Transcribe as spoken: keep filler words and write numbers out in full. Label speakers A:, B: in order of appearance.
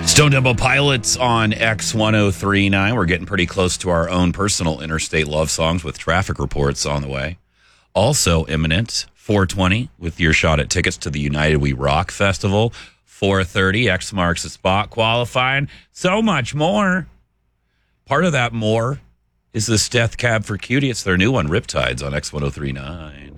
A: Stone Temple Pilots on X ten thirty-nine. We're getting pretty close to our own personal interstate love songs with traffic reports on the way. Also imminent, four twenty with your shot at tickets to the United We Rock Festival. four thirty, X marks the spot qualifying. So much more. Part of that more is this Death Cab for Cutie. It's their new one, Riptides, on X ten thirty-nine.